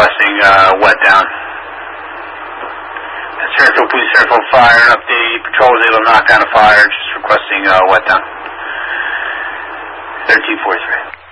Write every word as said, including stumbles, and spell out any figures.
requesting uh, wet down. Central Police Central Fire, an update. Patrol was able to knock down a fire, just requesting uh, wet down. thirteen forty-three.